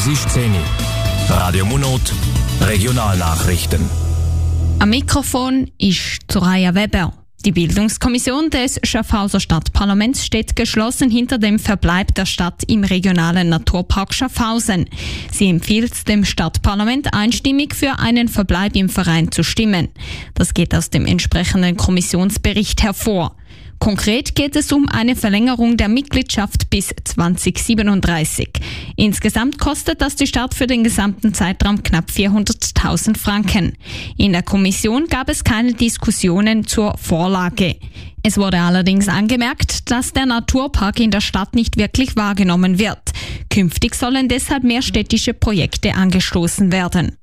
Es ist 10 Uhr. Radio Munot, Regionalnachrichten. Am Mikrofon ist Soraya Weber. Die Bildungskommission des Schaffhauser Stadtparlaments steht geschlossen hinter dem Verbleib der Stadt im regionalen Naturpark Schaffhausen. Sie empfiehlt dem Stadtparlament einstimmig für einen Verbleib im Verein zu stimmen. Das geht aus dem entsprechenden Kommissionsbericht hervor. Konkret geht es um eine Verlängerung der Mitgliedschaft bis 2037. Insgesamt kostet das die Stadt für den gesamten Zeitraum knapp 400.000 Franken. In der Kommission gab es keine Diskussionen zur Vorlage. Es wurde allerdings angemerkt, dass der Naturpark in der Stadt nicht wirklich wahrgenommen wird. Künftig sollen deshalb mehr städtische Projekte angestoßen werden.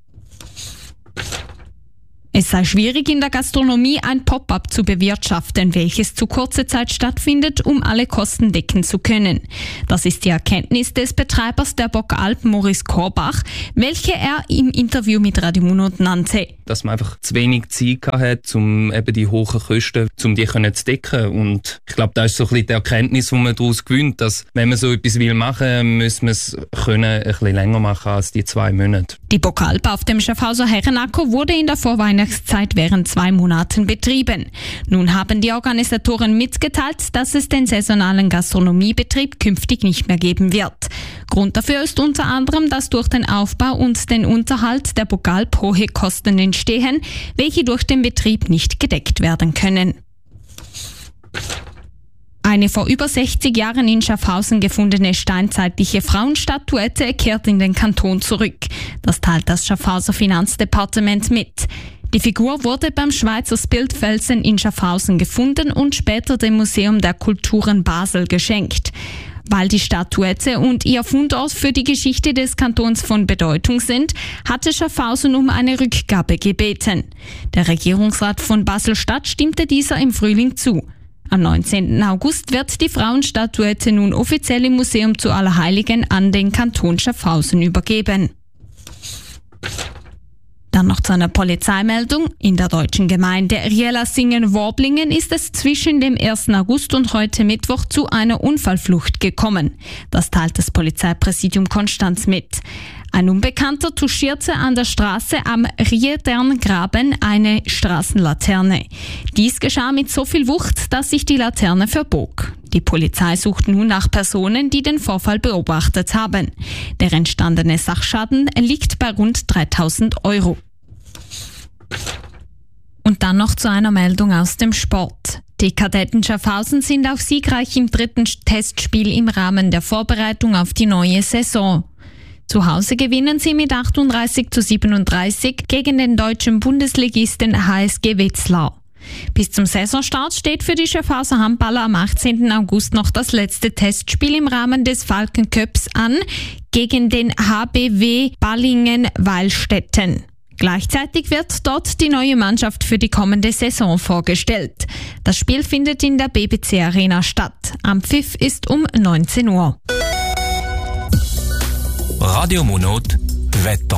Es sei schwierig, in der Gastronomie ein Pop-up zu bewirtschaften, welches zu kurzer Zeit stattfindet, um alle Kosten decken zu können. Das ist die Erkenntnis des Betreibers der Bokalp, Maurice Korbach, welche er im Interview mit Radio Munot nannte. Dass man einfach zu wenig Zeit hat, um eben die hohen Kosten, um die zu decken. Und ich glaube, das ist so ein bisschen die Erkenntnis, die man daraus gewinnt, dass wenn man so etwas machen will, muss man es ein bisschen länger machen als die 2 Monate. Die Bokalp auf dem Schaffhauser Herrenacker wurde in der Vorweihnachtszeit während 2 Monaten betrieben. Nun haben die Organisatoren mitgeteilt, dass es den saisonalen Gastronomiebetrieb künftig nicht mehr geben wird. Grund dafür ist unter anderem, dass durch den Aufbau und den Unterhalt der Bokalp hohe Kosten entstehen, welche durch den Betrieb nicht gedeckt werden können. Eine vor über 60 Jahren in Schaffhausen gefundene steinzeitliche Frauenstatuette kehrt in den Kanton zurück. Das teilt das Schaffhauser Finanzdepartement mit. Die Figur wurde beim Schweizer Bildfelsen in Schaffhausen gefunden und später dem Museum der Kulturen Basel geschenkt. Weil die Statuette und ihr Fundort für die Geschichte des Kantons von Bedeutung sind, hatte Schaffhausen um eine Rückgabe gebeten. Der Regierungsrat von Basel-Stadt stimmte dieser im Frühling zu. Am 19. August wird die Frauenstatuette nun offiziell im Museum zu Allerheiligen an den Kanton Schaffhausen übergeben. Dann noch zu einer Polizeimeldung. In der deutschen Gemeinde Rielasingen-Worblingen ist es zwischen dem 1. August und heute Mittwoch zu einer Unfallflucht gekommen. Das teilt das Polizeipräsidium Konstanz mit. Ein Unbekannter touchierte an der Straße am Riederngraben eine Straßenlaterne. Dies geschah mit so viel Wucht, dass sich die Laterne verbog. Die Polizei sucht nun nach Personen, die den Vorfall beobachtet haben. Der entstandene Sachschaden liegt bei rund 3.000 €. Und dann noch zu einer Meldung aus dem Sport. Die Kadetten Schaffhausen sind auch siegreich im 3. Testspiel im Rahmen der Vorbereitung auf die neue Saison. Zu Hause gewinnen sie mit 38:37 gegen den deutschen Bundesligisten HSG Wetzlar. Bis zum Saisonstart steht für die Schaffhauser Handballer am 18. August noch das letzte Testspiel im Rahmen des Falken Cups an gegen den HBW Ballingen-Weilstätten. Gleichzeitig wird dort die neue Mannschaft für die kommende Saison vorgestellt. Das Spiel findet in der BBC Arena statt. Am Pfiff ist um 19 Uhr. Radio Munot, Wetter.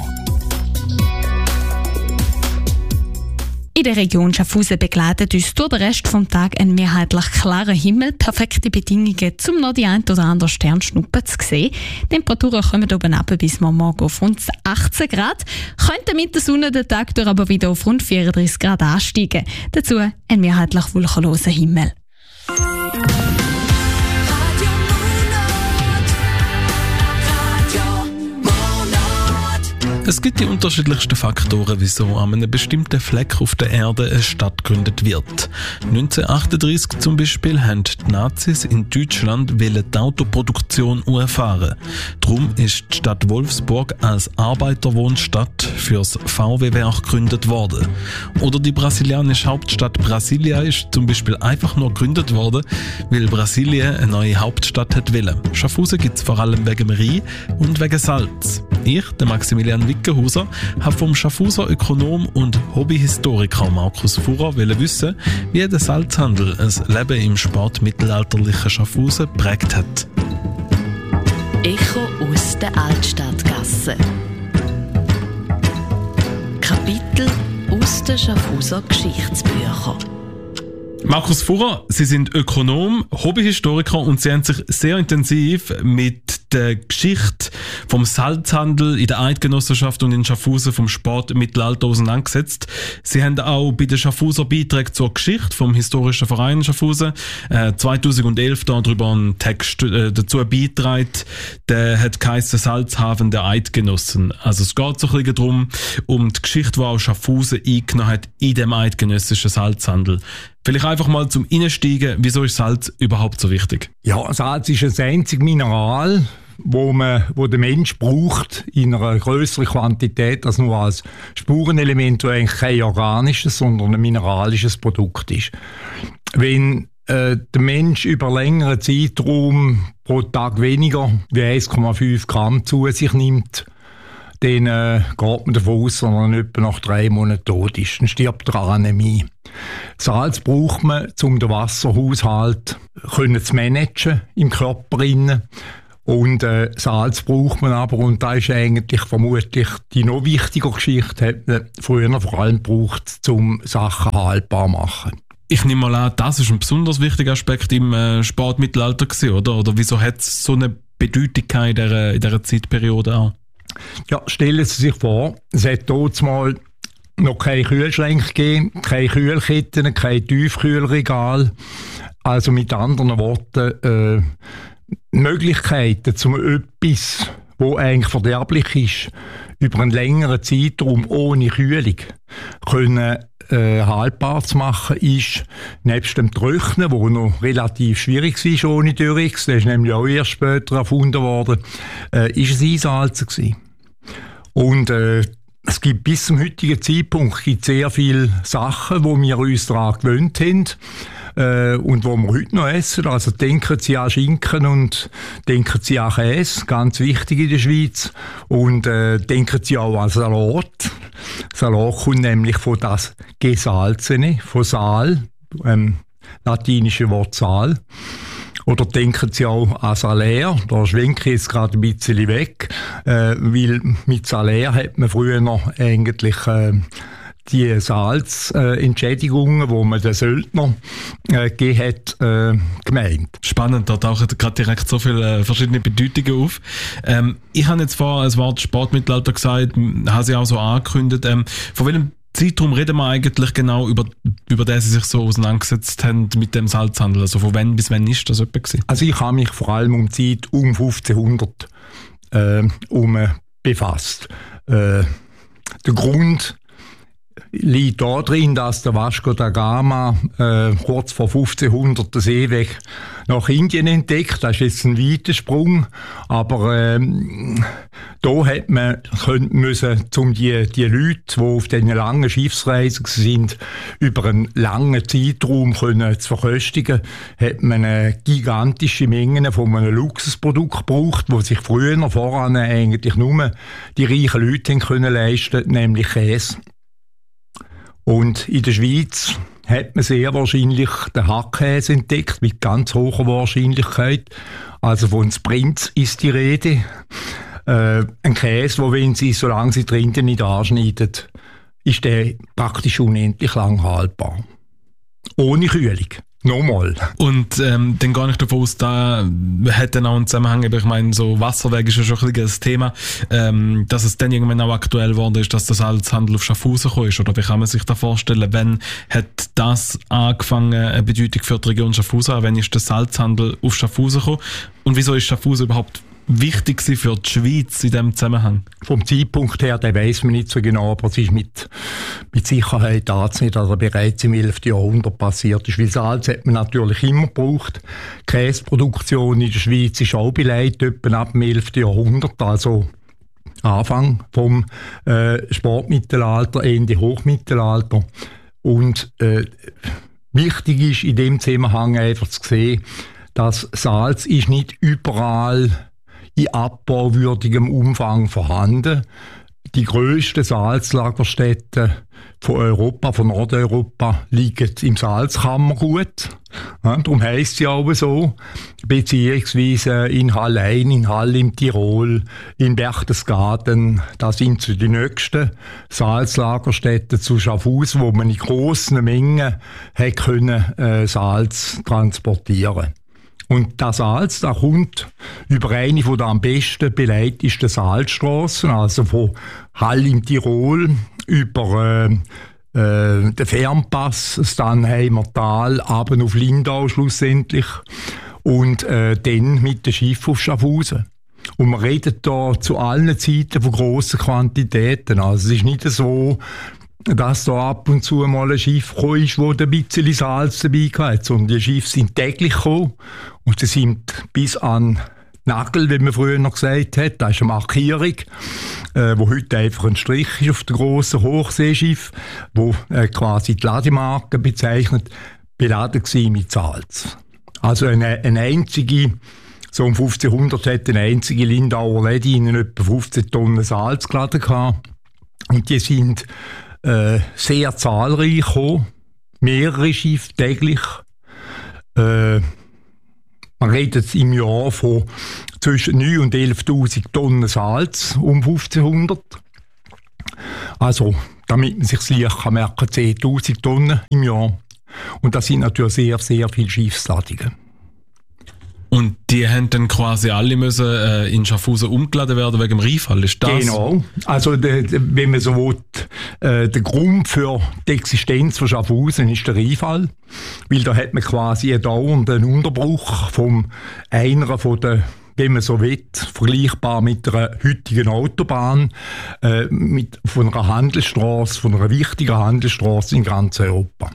In der Region Schaffhausen begleitet uns durch den Rest vom Tag ein mehrheitlich klarer Himmel, perfekte Bedingungen, um noch die ein oder andere Sternschnuppe zu sehen. Temperaturen kommen oben runter bis morgen auf rund 18 Grad, könnte mit der Sonne den Tag durch aber wieder auf rund 34 Grad ansteigen. Dazu ein mehrheitlich wolkenloser Himmel. Es gibt die unterschiedlichsten Faktoren, wieso an einem bestimmten Fleck auf der Erde eine Stadt gegründet wird. 1938 zum Beispiel haben die Nazis in Deutschland die Autoproduktion erfahren. Darum ist die Stadt Wolfsburg als Arbeiterwohnstadt fürs VW-Werk gegründet worden. Oder die brasilianische Hauptstadt Brasilia ist zum Beispiel einfach nur gegründet worden, weil Brasilien eine neue Hauptstadt hat wollen. Schaffhausen gibt es vor allem wegen Rhein und wegen Salz. Ich, der Maximilian Wickenhauser, habe vom Schaffhauser Ökonom und Hobbyhistoriker Markus Fuhrer wissen, wie der Salzhandel ein Leben im spätmittelalterlichen Schaffhausen geprägt hat. Echo aus der Altstadtgasse. Kapitel aus den Schaffhauser Geschichtsbüchern. Markus Fuhrer, Sie sind Ökonom, Hobbyhistoriker und Sie haben sich sehr intensiv mit der Geschichte vom Salzhandel in der Eidgenossenschaft und in Schaffhausen vom Spätmittelalter auseinandergesetzt. Sie haben auch bei den Schaffhauser Beiträgen zur Geschichte vom historischen Verein Schaffhausen 2011 darüber einen Text dazu beigetragen, der hat geheissen Salzhafen der Eidgenossen. Also es geht so ein bisschen darum, um die Geschichte, die auch Schaffhausen eingenommen hat in dem eidgenössischen Salzhandel. Vielleicht einfach mal zum Einsteigen, wieso ist Salz überhaupt so wichtig? Ja, Salz ist ein einziges Mineral, wo der Mensch braucht in einer grösseren Quantität als nur als Spurenelement, das eigentlich kein organisches, sondern ein mineralisches Produkt ist. Wenn der Mensch über längeren Zeitraum pro Tag weniger wie 1,5 Gramm zu sich nimmt, dann geht man davon aus, dass er etwa nach 3 Monaten tot ist. Dann stirbt er an Anämie. Salz braucht man, um den Wasserhaushalt zu managen im Körper. Und Salz braucht man aber, und das ist eigentlich vermutlich die noch wichtige Geschichte, hat man früher vor allem gebraucht, um Sachen haltbar zu machen. Ich nehme mal an, das ist ein besonders wichtiger Aspekt im Spätmittelalter gewesen, oder? Oder wieso hat es so eine Bedeutung in dieser Zeitperiode auch? Ja, stellen Sie sich vor, es hat dort mal noch keine Kühlschränke gegeben, keine Kühlketten, kein Tiefkühlregal. Also mit anderen Worten, Möglichkeiten, um etwas, das eigentlich verderblich ist, über einen längeren Zeitraum ohne Kühlung haltbar zu machen, ist nebst dem Trocknen, das noch relativ schwierig war ohne Dürrix, das ist nämlich auch erst später erfunden worden, ist es Einsalzen gewesen. Und es gibt bis zum heutigen Zeitpunkt sehr viele Sachen, die wir uns daran gewöhnt haben und die wir heute noch essen. Also denken Sie an Schinken und denken Sie an Käse, ganz wichtig in der Schweiz. Und denken Sie auch an Salat. Salat kommt nämlich von das Gesalzene, von Sal, latinische Wort Sal. Oder denken Sie auch an Salär, da schwenke ich jetzt gerade ein bisschen weg, weil mit Salär hat man früher noch eigentlich die Salzentschädigungen, die man den Söldner gegeben hat, gemeint. Spannend, da tauchen gerade direkt so viele verschiedene Bedeutungen auf. Ich habe jetzt vorher ein Wort Spätmittelalter gesagt, habe sie auch so angekündigt. Von welchem Zeitraum reden wir eigentlich genau, über den Sie sich so auseinandergesetzt haben mit dem Salzhandel? Also von wann bis wann ist das etwa gewesen? Also ich habe mich vor allem um die Zeit um 1500 befasst. Der Grund liegt darin, dass der Vasco da Gama kurz vor 1500 den Seeweg nach Indien entdeckt. Das ist jetzt ein weiter Sprung, aber da hat man müssen, um die Leute, die auf diesen langen Schiffsreisen sind, über einen langen Zeitraum zu verköstigen, hat man gigantische Mengen von einem Luxusprodukt gebraucht, das sich früher voran eigentlich nur die reichen Leute können leisten, nämlich Käse. Und in der Schweiz hat man sehr wahrscheinlich den Hackkäse entdeckt, mit ganz hoher Wahrscheinlichkeit. Also von Prinz ist die Rede. Ein Käse, wo wenn Sie, solange Sie drinnen nicht anschneiden, ist der praktisch unendlich lang haltbar. Ohne Kühlung. Nochmal. Und dann gehe ich davon aus, da hat dann auch einen Zusammenhang, ich meine, so Wasserweg ist ja schon ein bisschen das Thema, dass es dann irgendwann auch aktuell geworden ist, dass das Salzhandel auf Schaffhausen gekommen ist, oder wie kann man sich das vorstellen, wenn hat das angefangen, eine Bedeutung für die Region Schaffhausen, wenn ist der Salzhandel auf Schaffhausen gekommen und wieso ist Schaffhausen überhaupt wichtig für die Schweiz in diesem Zusammenhang? Vom Zeitpunkt her, den weiss man nicht so genau, aber es ist mit Sicherheit anzunehmen, dass er bereits im 11. Jahrhundert passiert ist. Weil Salz hat man natürlich immer gebraucht. Die Käseproduktion in der Schweiz ist auch beleidigt, etwa ab dem 11. Jahrhundert, also Anfang vom Spätmittelalter, Ende Hochmittelalter. Und wichtig ist in dem Zusammenhang einfach zu sehen, dass Salz ist nicht überall in abbauwürdigem Umfang vorhanden. Die grössten Salzlagerstätten von Europa, von Nordeuropa, liegen im Salzkammergut. Ja, darum heisst sie auch so. Beziehungsweise in Hallein, in Hall im Tirol, in Berchtesgaden. Das sind so die nächsten Salzlagerstätten zu Schaffhausen, wo man in grossen Mengen Salz transportieren konnte. Und das Salz, das kommt über eine der am besten belegtesten Salzstrassen, also von Hall im Tirol über den Fernpass, das Dannheimer Tal, runter auf Lindau schlussendlich und dann mit dem Schiff auf Schaffhausen. Und man redet da zu allen Zeiten von grossen Quantitäten. Also es ist nicht so, dass da ab und zu mal ein Schiff gekommen ist, das ein bisschen Salz dabei hatte, sondern die Schiffe sind täglich gekommen und sie sind bis an Nagel, wie man früher noch gesagt hat, das ist eine Markierung, wo heute einfach ein Strich ist auf dem grossen Hochseeschiff, wo quasi die Lademarke bezeichnet, beladen war mit Salz. Also eine einzige, so um 1500 hat eine einzige Lindauer Lady in etwa 15 Tonnen Salz geladen gehabt. Und die sind sehr zahlreich gekommen, mehrere Schiffe täglich. Man redet im Jahr von zwischen 9.000 und 11.000 Tonnen Salz um 1500. Also, damit man sich es leicht kann merken, 10.000 Tonnen im Jahr. Und das sind natürlich sehr, sehr viele Schiffsladungen. Und die haben dann quasi alle müssen in Schaffhausen umgeladen werden wegen dem Rheinfall, ist das? Genau. Also wenn man so will, der Grund für die Existenz von Schaffhausen ist der Rheinfall, weil da hat man quasi einen dauernden Unterbruch von einer von der, wenn man so will, vergleichbar mit einer heutigen Autobahn, von einer Handelsstrasse, von einer wichtigen Handelsstrasse in ganz Europa.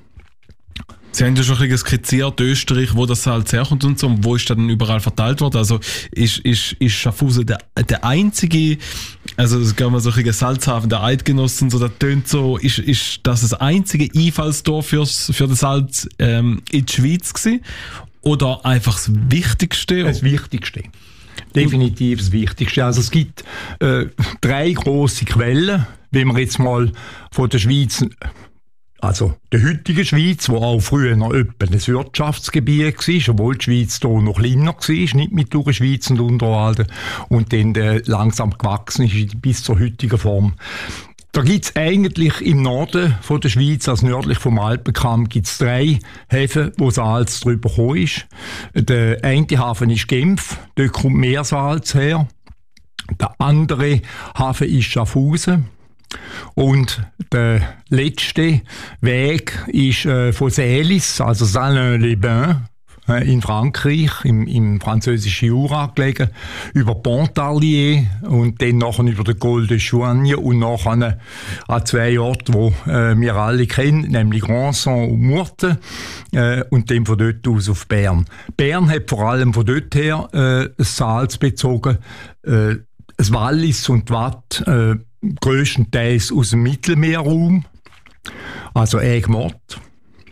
Sie haben ja schon ein bisschen skizziert, Österreich, wo das Salz herkommt und so, und wo ist das dann überall verteilt worden? Also ist Schaffhausen der einzige, also es gab mal so ein bisschen Salzhafen der Eidgenossen, so das tönt so, ist das einzige Einfallstor für das Salz in die Schweiz gewesen? Oder einfach das Wichtigste? Das Wichtigste. Definitiv das Wichtigste. Also es gibt 3 grosse Quellen, wenn wir jetzt mal von der Schweiz, also der heutigen Schweiz, wo auch früher noch etwa ein Wirtschaftsgebiet war, obwohl die Schweiz hier noch kleiner war, nicht mit der Schweiz und Unterwalden, und dann langsam gewachsen ist bis zur heutigen Form. Da gibt es eigentlich im Norden von der Schweiz, also nördlich vom Alpenkamm, gibt es 3 Häfen, wo Salz drüber gekommen ist. Der eine Hafen ist Genf, dort kommt mehr Salz her. Der andere Hafen ist Schaffhausen. Und der letzte Weg ist von Selis, also Salins-les-Bains, in Frankreich, im französischen Jura gelegen, über Pontarlier und dann nachher über den Col de Chouagne und nachher an 2 Orten, die wir alle kennen, nämlich Grandson und Murten, und dann von dort aus auf Bern. Bern hat vor allem von dort her Salz bezogen, das Wallis und die Watt, grösstenteils aus dem Mittelmeerraum, also Egmont.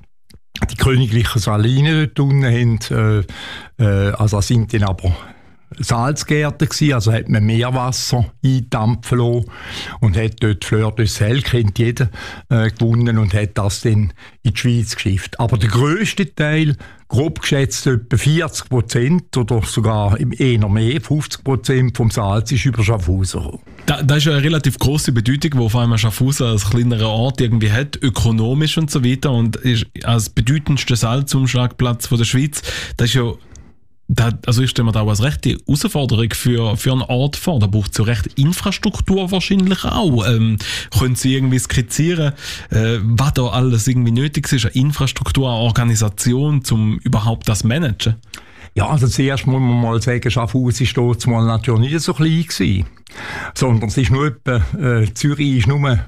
Die königlichen Salinen dort unten haben, also sind dann aber Salzgärten gewesen, also hat man Meerwasser eindampfen lassen und hat dort Fleur de Sel, kennt jeder, gewonnen und hat das dann in die Schweiz geschifft. Aber der grösste Teil, grob geschätzt etwa 40% oder sogar eher mehr, 50% vom Salz ist über Schaffhausen gekommen. Das ist ja eine relativ grosse Bedeutung, die vor allem Schaffhausen als kleinerer Ort irgendwie hat, ökonomisch und so weiter, und ist als bedeutendster Salzumschlagplatz von der Schweiz. Das ist ja, also ich stelle mir da auch als rechte Herausforderung für einen Ort vor. Da braucht es ja recht Infrastruktur wahrscheinlich auch. Können Sie irgendwie skizzieren, was da alles irgendwie nötig ist, eine Infrastruktur, eine Organisation, um überhaupt das zu managen? Ja, also zuerst muss man mal sagen, Schaffhausen war dort mal natürlich nicht so klein gewesen, sondern es ist nur etwa, Zürich ist nur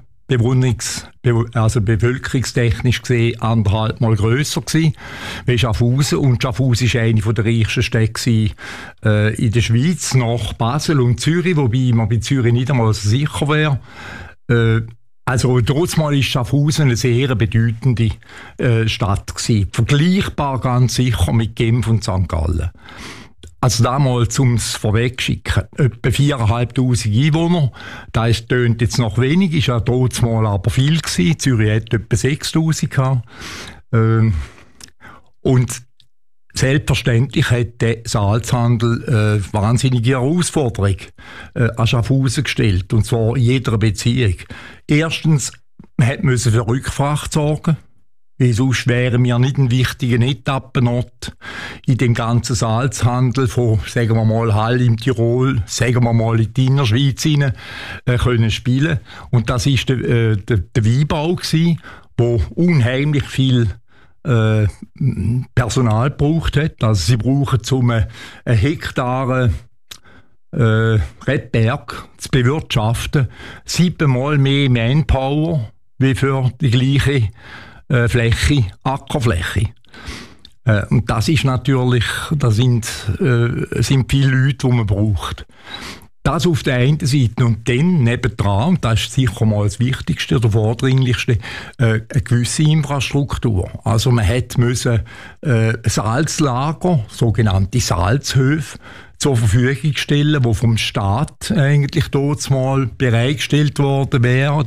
bevölkerungstechnisch gesehen 1,5 Mal grösser gewesen wie Schaffhausen. Und Schaffhausen war eine der reichsten Städte in der Schweiz, nach Basel und Zürich, wobei man bei Zürich nicht einmal so sicher wäre. Also trotzdem ist Schaffhausen eine sehr bedeutende Stadt gewesen. Vergleichbar ganz sicher mit Genf und St. Gallen. Also damals, um es vorwegschicken, etwa 4'500 Einwohner. Das tönt jetzt noch wenig, ist ja trotzdem aber viel gewesen. Zürich hat etwa 6'000 gehabt. Und selbstverständlich hat der Salzhandel wahnsinnige Herausforderung an Schaffhausen gestellt, und zwar in jeder Beziehung. Erstens, man musste für Rückfracht sorgen, Weil sonst wären wir nicht ein wichtiger Etappenort in dem ganzen Salzhandel von, sagen wir mal, Hall im Tirol, sagen wir mal in die Innerschweiz rein, können spielen. Und das war der Weinbau gewesen, wo unheimlich viel Personal gebraucht hat. Also sie brauchen um einen Hektar Rebberg zu bewirtschaften 7-mal mehr Manpower wie für die gleiche Fläche, Ackerfläche. Und das ist natürlich, da sind viele Leute, die man braucht. Das auf der einen Seite. Und dann nebendran, und das ist sicher mal das Wichtigste oder Vordringlichste, eine gewisse Infrastruktur. Also man musste Salzlager, sogenannte Salzhöfe, zur Verfügung stellen, die vom Staat eigentlich dort mal bereitgestellt worden wären,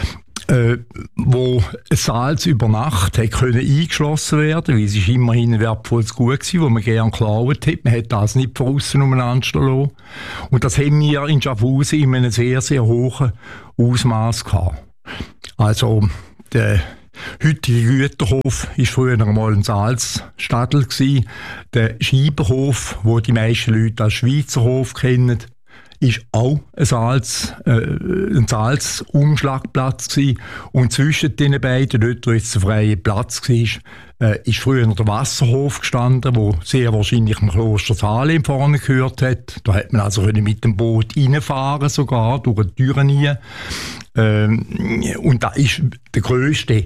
wo Salz über Nacht eingeschlossen werden, weil es ist immerhin ein wertvolles Gut gewesen, das man gerne geklaut hat. Man hat das nicht von aussen umeinander stehen lassen. Und das haben wir in Schaffhausen in einem sehr, sehr hohen Ausmaß gehabt. Also, der heutige Güterhof war früher einmal ein Salzstadel gewesen. Der Schieberhof, den die meisten Leute als Schweizer Hof kennen, ist auch ein Salzumschlagplatz gewesen. Und zwischen den beiden, dort wo jetzt der freie Platz war, ist früher noch der Wasserhof gestanden, wo sehr wahrscheinlich im Kloster Salem vorne gehört hat. Da hat man also mit dem Boot reinfahren, sogar durch die Türen rein. Und da ist der grösste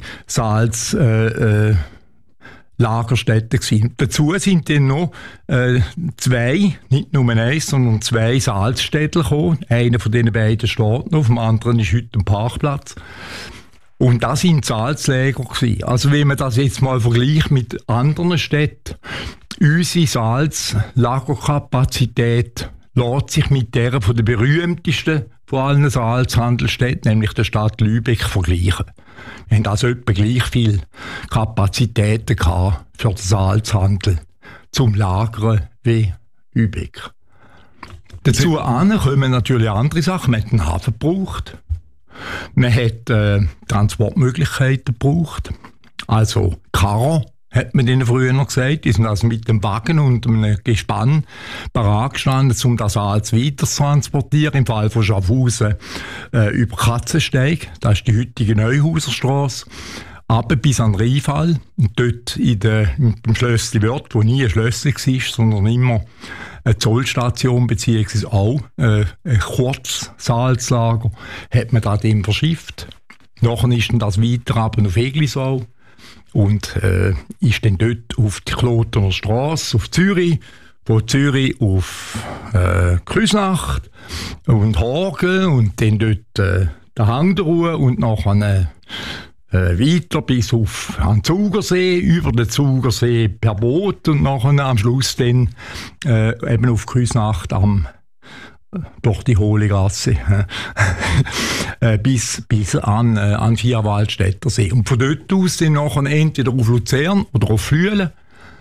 Lagerstätte gewesen. Dazu sind dann noch zwei, nicht nur eins, sondern zwei Salzstädte gekommen. Einer von diesen beiden steht noch, auf dem anderen ist heute ein Parkplatz. Und das sind Salzläger gewesen. Also wenn man das jetzt mal vergleicht mit anderen Städten, unsere Salzlagerkapazität lässt sich mit der von der berühmtesten von allen Salzhandelsstädten, nämlich der Stadt Lübeck, vergleichen. Wir haben also etwa gleich viel Kapazitäten gehabt für den Salzhandel zum Lagern wie Lübeck. Dazu kommen natürlich andere Sachen. Man hat einen Hafen gebraucht. Man hat Transportmöglichkeiten gebraucht. Also Karren, hat man denen früher noch gesagt. Die sind also mit dem Wagen und einem Gespann parat gestanden, um das Salz weiter zu transportieren. Im Fall von Schaffhausen über Katzensteig, das ist die heutige Neuhauserstrasse, runter bis an den Rheinfall. Und dort im Schlössli Wörth, wo nie ein Schlössli war, sondern immer eine Zollstation beziehungsweise auch ein Kurzsalzlager, hat man da dem verschifft. Nachher ist dann das weiter runter auf Eglisau. Und ist dann dort auf die Klotener Strasse, auf Zürich, von Zürich auf Küsnacht und Hagen und dann dort den Hang der Ruhe und nachher weiter bis auf an den Zugersee, über den Zugersee per Boot und nachher am Schluss dann eben auf Küsnacht durch die Hohle Gasse bis an Vierwaldstätter See. Und von dort aus dann nachher entweder auf Luzern oder auf Flüelen,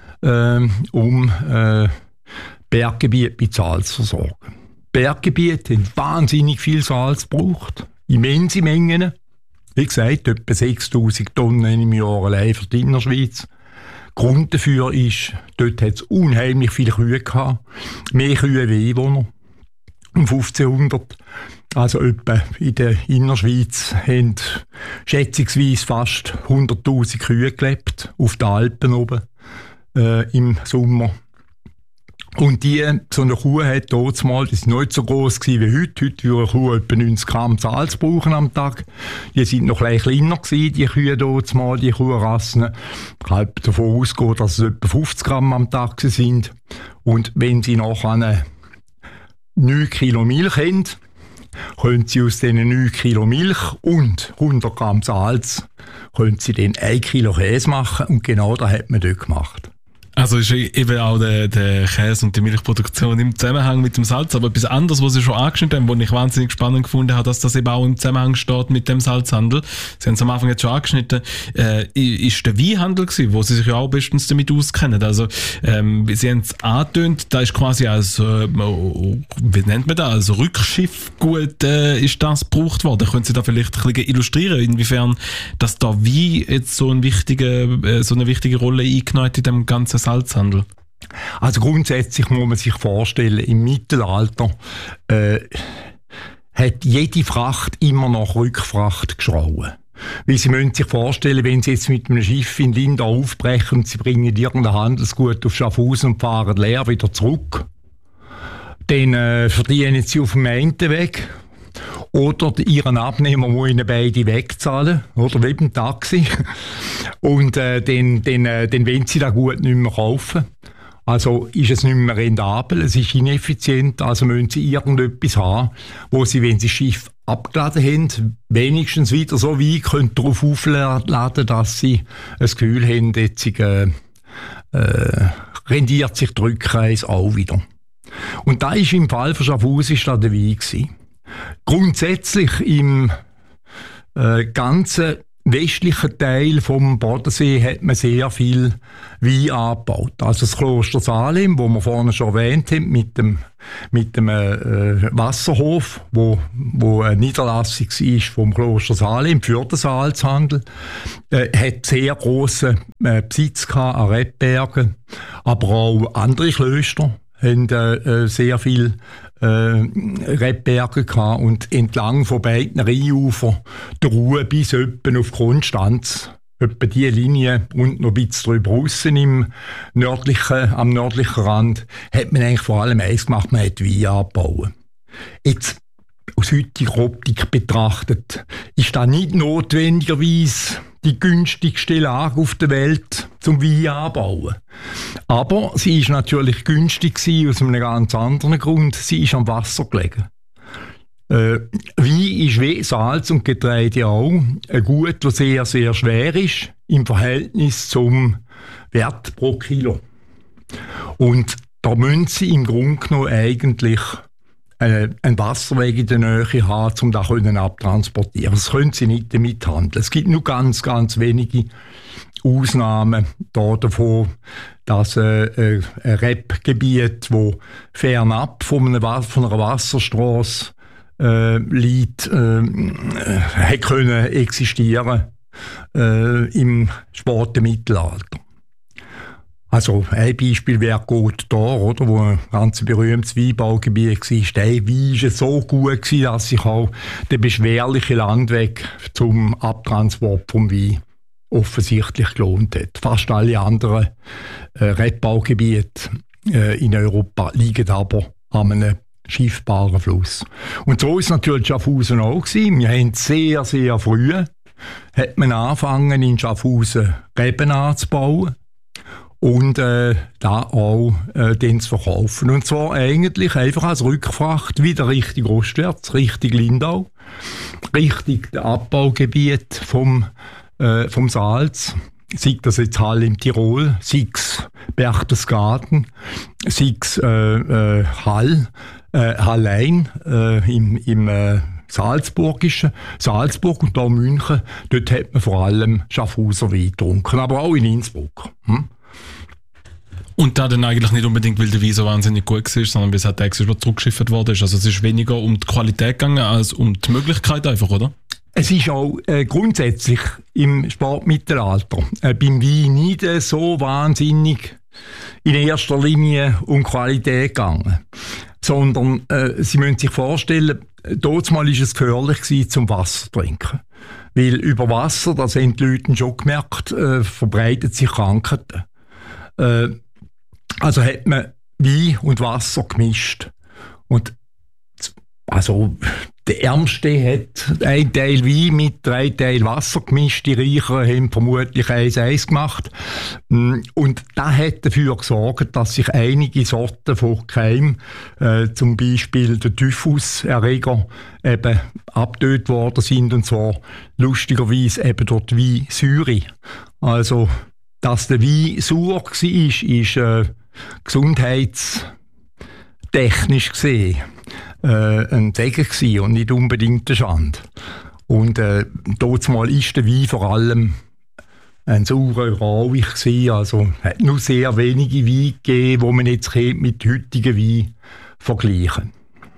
Berggebiet mit Salz zu versorgen. Berggebiete haben wahnsinnig viel Salz gebraucht, immense Mengen. Wie gesagt, etwa 6000 Tonnen im Jahr allein für die Innerschweiz. Grund dafür ist, dort hat es unheimlich viele Kühe gehabt, mehr Kühe wie Einwohner. Um 1500, also etwa in der Innerschweiz, haben schätzungsweise fast 100'000 Kühe gelebt, auf den Alpen oben im Sommer. Und so eine Kuh hat damals, das war nicht so gross wie heute. Heute würde eine Kuh etwa 90 Gramm Salz brauchen am Tag. Die sind noch ein bisschen kleiner gewesen, die Kühe damals, die Kuhrassen. Ich kann davon ausgehen, dass es etwa 50 Gramm am Tag sind. Und wenn sie nachher 9 Kilo Milch haben, können sie aus diesen 9 Kilo Milch und 100 Gramm Salz können sie dann 1 Kilo Käse machen und genau das hat man dort gemacht. Also ist eben auch der Käse und die Milchproduktion im Zusammenhang mit dem Salz, aber etwas anderes, was Sie schon angeschnitten haben, was ich wahnsinnig spannend gefunden habe, dass das eben auch im Zusammenhang steht mit dem Salzhandel. Sie haben es am Anfang jetzt schon angeschnitten, ist der Weinhandel gewesen, wo Sie sich ja auch bestens damit auskennen. Also Sie haben es angetönt, da ist quasi als, wie nennt man das, als Rückschiffgut ist das gebraucht worden. Können Sie da vielleicht ein bisschen illustrieren, inwiefern dass da Wein jetzt so eine wichtige Rolle eingenommen hat in dem ganzen Salzhandel? Also grundsätzlich muss man sich vorstellen, im Mittelalter hat jede Fracht immer nach Rückfracht geschrauen. Weil Sie müssen sich vorstellen, wenn Sie jetzt mit einem Schiff in Lindau aufbrechen und Sie bringen irgendein Handelsgut auf Schaffhausen und fahren leer wieder zurück, dann verdienen Sie auf dem einen Weg. Oder Ihren Abnehmer muss Ihnen beide wegzahlen, oder wie beim Taxi. Und dann wollen Sie das Gut nicht mehr kaufen. Also ist es nicht mehr rentabel, es ist ineffizient, also müssen Sie irgendetwas haben, wo Sie, wenn Sie das Schiff abgeladen haben, wenigstens wieder so weit können darauf aufladen, dass Sie das Gefühl haben, jetzt rendiert sich die Rückreise auch wieder. Und da ist im Fall von Schaffhausen der Wein gewesen. Grundsätzlich im ganzen westlichen Teil vom Bodensee hat man sehr viel Wein angebaut. Also das Kloster Salem, wo wir vorhin schon erwähnt haben, mit dem Wasserhof, wo eine Niederlassung war vom Kloster Salem für den Salzhandel, hat sehr grossen Besitz gehabt an Rebbergen, aber auch andere Klöster haben sehr viel Rebberge gehabt und entlang von beiden Rheinufern der Ruhe bis etwa auf Konstanz, etwa die Linie und noch ein bisschen drüber aussen am nördlichen Rand, hat man eigentlich vor allem eins gemacht, man hat Wein angebaut. Jetzt, aus heutiger Optik betrachtet, ist das nicht notwendigerweise die günstigste Lage auf der Welt zum Wein anbauen. Aber sie ist natürlich günstig gewesen aus einem ganz anderen Grund. Sie ist am Wasser gelegen. Wein ist wie Salz und Getreide auch ein Gut, das sehr, sehr schwer ist im Verhältnis zum Wert pro Kilo. Und da müssen Sie im Grunde genommen eigentlich einen Wasserweg in der Nähe haben, um das abtransportieren. Das können Sie nicht damit handeln. Es gibt nur ganz, ganz wenige Ausnahmen davon, dass ein Rebgebiet, das fernab von einer Wasserstrasse liegt, hätte können existieren im späten Mittelalter. Also ein Beispiel wäre Côte d'Or, oder, wo ein ganz berühmtes Weinbaugebiet war. Der Wein war so gut gewesen, dass sich auch der beschwerliche Landweg zum Abtransport vom Wein offensichtlich gelohnt hat. Fast alle anderen Rebbaugebiete in Europa liegen aber an einem schiffbaren Fluss. Und so ist natürlich Schaffhausen auch gewesen. Wir haben sehr, sehr früh hat man angefangen, in Schaffhausen Reben anzubauen. Und da auch den zu verkaufen. Und zwar eigentlich einfach als Rückfracht wieder Richtung Ostwärts, Richtung Lindau, Richtung das Abbaugebiet vom Salz. Sei das jetzt Hall im Tirol, sei es Berchtesgaden, sei es Hallein im Salzburgischen, Salzburg und da München, dort hat man vor allem Schaffhauser Wein getrunken, aber auch in Innsbruck. Und da dann eigentlich nicht unbedingt, weil der Wein so wahnsinnig gut war, sondern weil es halt extra zurückgeschifft worden ist. Also es ist weniger um die Qualität gegangen als um die Möglichkeit einfach, oder? Es ist auch grundsätzlich im Spätmittelalter beim Wein nicht so wahnsinnig in erster Linie um Qualität gegangen. Sondern Sie müssen sich vorstellen, damals war es gefährlich gewesen, zum Wasser zu trinken. Weil über Wasser, das haben die Leute schon gemerkt, verbreitet sich Krankheiten. Also hat man Wein und Wasser gemischt. Und also der Ärmste hat ein Teil Wein mit 3 Teilen Wasser gemischt, die Reicheren haben vermutlich 1-1 gemacht. Und das hat dafür gesorgt, dass sich einige Sorten von Keim, zum Beispiel der Typhuserreger, eben abgetötet worden sind, und zwar lustigerweise eben durch die Weinsäure. Also Dass der Wein sauer war, ist gesundheitstechnisch gesehen ein Segen gewesen und nicht unbedingt eine Schande. Und dort mal ist der Wein vor allem ein saurer Rauch gewesen, also hat nur sehr wenige Weine gegeben, die man jetzt mit heutigen Wein vergleichen.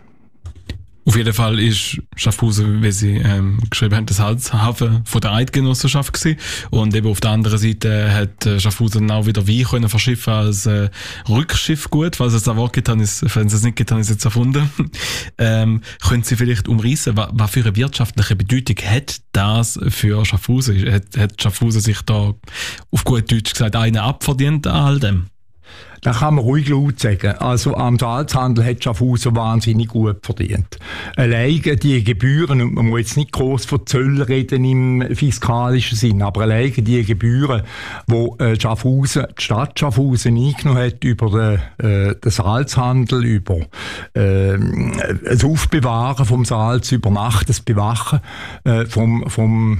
Auf jeden Fall ist Schaffhausen, wie Sie geschrieben haben, das Hafen von der Eidgenossenschaft gewesen. Und eben auf der anderen Seite hat Schaffhausen auch wieder Wein können verschiffen als Rückschiffgut. Falls es das Wort getan ist, wenn es nicht getan ist, jetzt erfunden. Können Sie vielleicht umreissen, was für eine wirtschaftliche Bedeutung hat das für Schaffhausen? Hat Schaffhausen sich da auf gut Deutsch gesagt einen abverdient an all dem? Das kann man ruhig laut sagen. Also am Salzhandel hat Schaffhausen wahnsinnig gut verdient. Alleine die Gebühren, und man muss jetzt nicht gross von Zöllen reden im fiskalischen Sinn, aber alleine die Gebühren, die die Stadt Schaffhausen eingenommen hat über den Salzhandel, über das Aufbewahren vom Salz, über Nacht, das Bewachen vom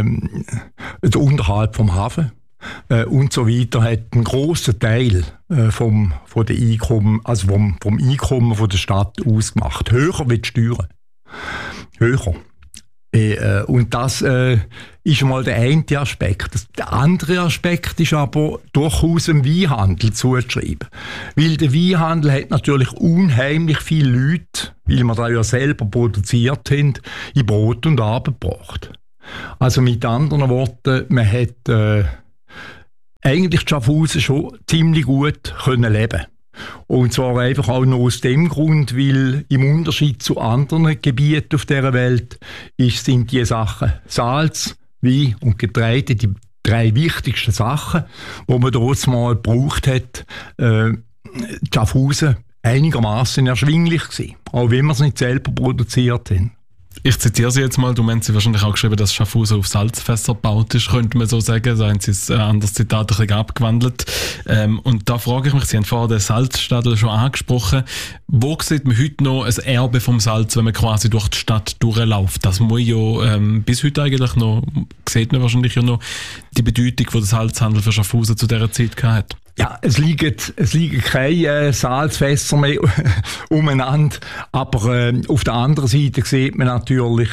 Unterhalt vom Hafen. Und so weiter, hat einen grossen Teil vom Einkommen von der Stadt ausgemacht. Höher wie die Steuern. Höher. Und das ist mal der eine Aspekt. Der andere Aspekt ist aber durchaus dem Weinhandel zuzuschreiben. Weil der Weinhandel hat natürlich unheimlich viele Leute, weil wir da ja selber produziert haben, in Brot und Arbeit gebracht. Also mit anderen Worten, man hat eigentlich die Schaffhausen schon ziemlich gut können leben. Und zwar einfach auch nur aus dem Grund, weil im Unterschied zu anderen Gebieten auf dieser Welt sind die Sachen Salz, Wein und Getreide die 3 wichtigsten Sachen, die man dort mal gebraucht hat, die Schaffhausen einigermaßen erschwinglich gewesen, auch wenn wir es nicht selber produziert haben. Ich zitiere Sie jetzt mal, du meinst Sie wahrscheinlich auch geschrieben, dass Schaffhausen auf Salzfässer gebaut ist, könnte man so sagen. Da haben Sie ein anderes Zitat ein bisschen abgewandelt. Und da frage ich mich, Sie haben vorher den Salzstadel schon angesprochen. Wo sieht man heute noch ein Erbe vom Salz, wenn man quasi durch die Stadt durchläuft? Das muss ja bis heute eigentlich noch, sieht man wahrscheinlich ja noch die Bedeutung, die der Salzhandel für Schaffhausen zu dieser Zeit hatte. Ja, es liegen keine Salzfässer mehr umeinander, aber auf der anderen Seite sieht man natürlich,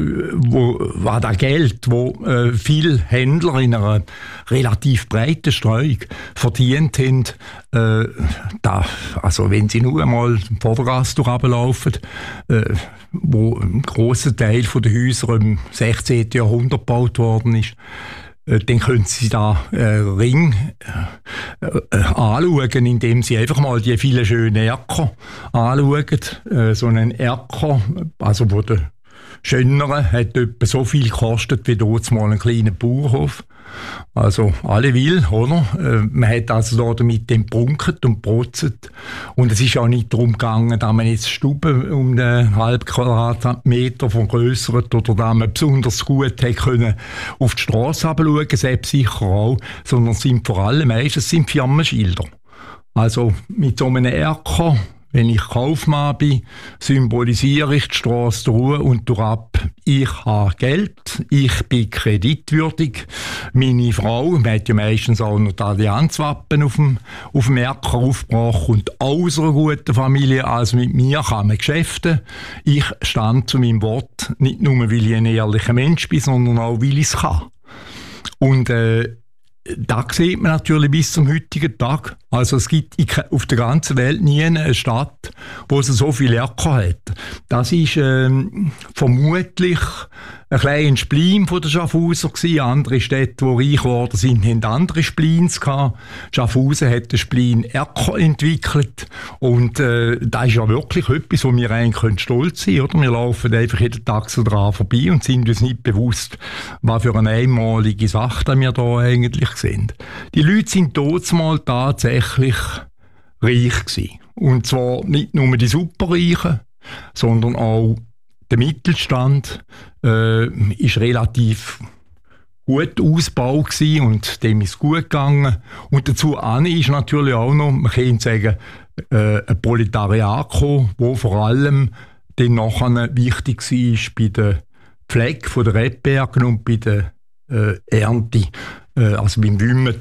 was das Geld, wo viele Händler in einer relativ breiten Streuung verdient haben, also wenn sie nur einmal vor der Gasse runterlaufen, wo ein grosser Teil der Häuser im 16. Jahrhundert gebaut worden ist, dann können Sie da Ring anschauen, indem Sie einfach mal die vielen schönen Erker anschauen. So einen Erker, also wo der schönere, hat etwa so viel gekostet wie dort mal ein kleiner Bauernhof. Also alle will, oder? Man hat also da damit emprunket und protzet. Und es ist auch nicht darum gegangen, dass man jetzt Stuben um einen halben Quadratmeter vergrössert oder dass man besonders gut hätte können auf die Strasse herabschauen, selbst sicher auch, sondern es sind vor allem meistens Firmenschilder. Also mit so einem Erker, wenn ich Kaufmann bin, symbolisiere ich die Strasse durch und durchab. Ich habe Geld, ich bin kreditwürdig. Meine Frau, man hat ja meistens auch noch die Allianzwappen auf dem Erker aufgebracht und aus einer guten Familie, also mit mir kann man geschäften. Ich stand zu meinem Wort, nicht nur, weil ich ein ehrlicher Mensch bin, sondern auch, weil ich es kann. Und da sieht man natürlich bis zum heutigen Tag. Also es gibt auf der ganzen Welt nie eine Stadt, wo so viele Erker hat. Das ist vermutlich ein kleiner Spleen von der Schaffhauser gewesen. Andere Städte, die reich geworden sind, haben andere Spleens gehabt. Schaffhausen hat den Spleen Erker entwickelt. Und das ist ja wirklich etwas, wo wir eigentlich stolz sein können. Oder? Wir laufen einfach jeden Tag so dran vorbei und sind uns nicht bewusst, was für eine einmalige Sache wir da eigentlich sind. Die Leute sind dort mal tatsächlich reich gewesen. Und zwar nicht nur die Superreichen, sondern auch der Mittelstand ist relativ gut ausgebaut gewesen und dem ist gut gegangen. Und dazu ist natürlich auch noch, man könnte sagen, ein Proletariat gekommen, wo vor allem dann nachher wichtig war bei der Pflege der Rebbergen und bei der Ernte, also beim Wümmen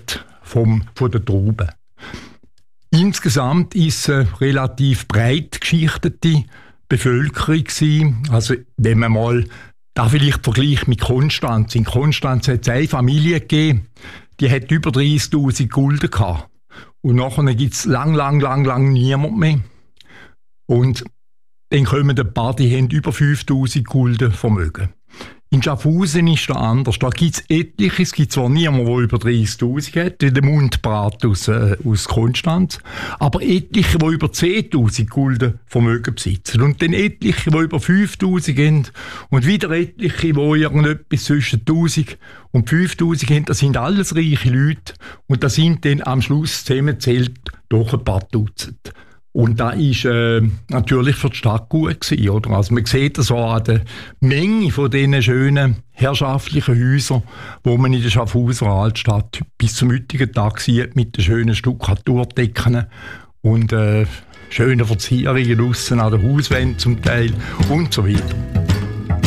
von der Trauben. Insgesamt ist es eine relativ breit geschichtete Bevölkerung gewesen. Also wenn man mal da vielleicht vergleicht mit Konstanz. In Konstanz hat es eine Familie gegeben, die hat über 30'000 Gulden gehabt. Und nachher gibt es lang niemand mehr. Und dann kommen ein paar, die haben über 5'000 Gulden Vermögen. In Schaffhausen ist das anders. Da gibt es etliche. Es gibt zwar niemanden, der über 30'000 hat, wie der Mundbrat aus Konstanz, aber etliche, die über 10'000 Gulden Vermögen besitzen. Und dann etliche, die über 5'000 haben. Und wieder etliche, die irgendetwas zwischen 1'000 und 5'000 haben. Das sind alles reiche Leute. Und das sind dann am Schluss zusammengezählt doch ein paar Dutzend. Und das war natürlich für die Stadt gut gewesen, oder? Also man sieht das auch an der Menge von diesen schönen herrschaftlichen Häusern, die man in der Schaffhauser Altstadt bis zum heutigen Tag sieht, mit den schönen Stuckaturdecken und schönen Verzierungen draussen an den Hauswänden zum Teil und so weiter.